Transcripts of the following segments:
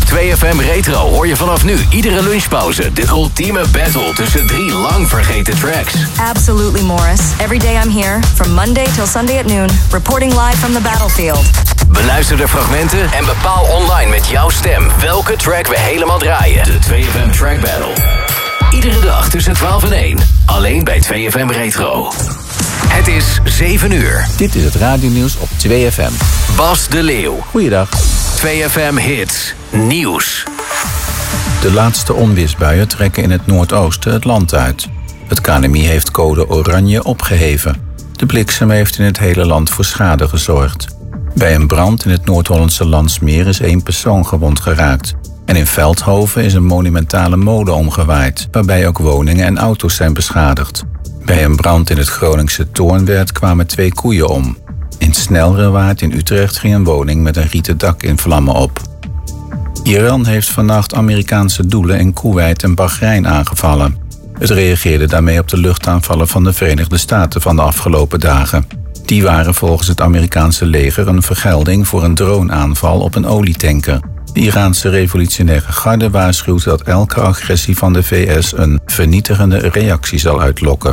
2FM Retro hoor je vanaf nu iedere lunchpauze de ultieme battle tussen 3 lang vergeten tracks. Absolutely, Morris. Every day I'm here, from Monday till Sunday at noon, reporting live from the battlefield. Beluister de fragmenten en bepaal online met jouw stem welke track we helemaal draaien. De 2FM Track Battle. Iedere dag tussen 12 en 1. Alleen bij 2FM Retro. Het is 7 uur. Dit is het radionieuws op 2FM. Bas de Leeuw. Goeiedag. 2FM Hits. Nieuws. De laatste onweersbuien trekken in het noordoosten het land uit. Het KNMI heeft code oranje opgeheven. De bliksem heeft in het hele land voor schade gezorgd. Bij een brand in het Noord-Hollandse Landsmeer is 1 persoon gewond geraakt. En in Veldhoven is een monumentale molen omgewaaid, waarbij ook woningen en auto's zijn beschadigd. Bij een brand in het Groningse Toornwerd kwamen 2 koeien om. In Snelrewaard in Utrecht ging een woning met een rieten dak in vlammen op. Iran heeft vannacht Amerikaanse doelen in Koeweit en Bahrein aangevallen. Het reageerde daarmee op de luchtaanvallen van de Verenigde Staten van de afgelopen dagen. Die waren volgens het Amerikaanse leger een vergelding voor een droneaanval op een olietanker. De Iraanse revolutionaire garde waarschuwt dat elke agressie van de VS een vernietigende reactie zal uitlokken.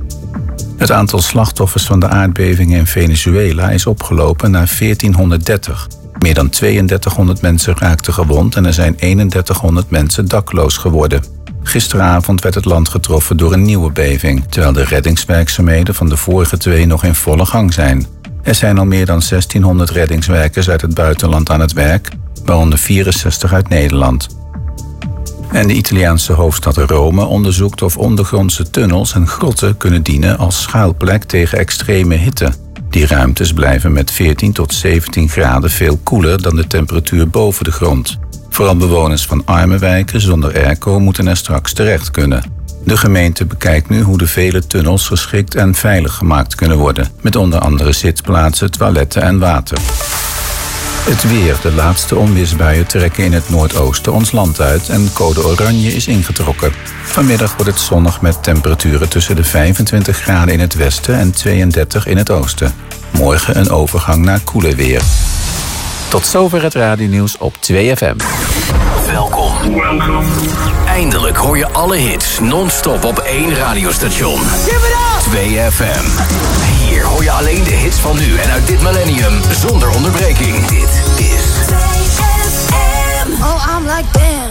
Het aantal slachtoffers van de aardbevingen in Venezuela is opgelopen naar 1430. Meer dan 3200 mensen raakten gewond en er zijn 3100 mensen dakloos geworden. Gisteravond werd het land getroffen door een nieuwe beving, terwijl de reddingswerkzaamheden van de vorige 2 nog in volle gang zijn. Er zijn al meer dan 1600 reddingswerkers uit het buitenland aan het werk, waaronder 64 uit Nederland. En de Italiaanse hoofdstad Rome onderzoekt of ondergrondse tunnels en grotten kunnen dienen als schuilplek tegen extreme hitte. Die ruimtes blijven met 14 tot 17 graden veel koeler dan de temperatuur boven de grond. Vooral bewoners van arme wijken zonder airco moeten er straks terecht kunnen. De gemeente bekijkt nu hoe de vele tunnels geschikt en veilig gemaakt kunnen worden, met onder andere zitplaatsen, toiletten en water. Het weer. De laatste onweersbuien trekken in het noordoosten ons land uit en code oranje is ingetrokken. Vanmiddag wordt het zonnig met temperaturen tussen de 25 graden in het westen en 32 in het oosten. Morgen een overgang naar koeler weer. Tot zover het radionieuws op 2FM. Welkom. Eindelijk hoor je alle hits non-stop op 1 radiostation. 2FM. Hier hoor je alleen de hits van nu en uit dit millennium zonder onderbreking. Dit is 2FM. Oh, I'm like damn.